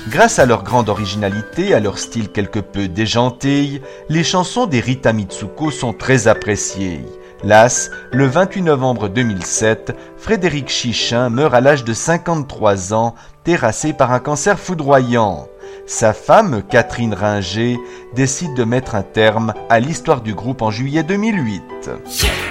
Grâce à leur grande originalité, à leur style quelque peu déjanté, les chansons des Rita Mitsuko sont très appréciées. Las, le 28 novembre 2007, Frédéric Chichin meurt à l'âge de 53 ans, terrassé par un cancer foudroyant. Sa femme, Catherine Ringer, décide de mettre un terme à l'histoire du groupe en juillet 2008.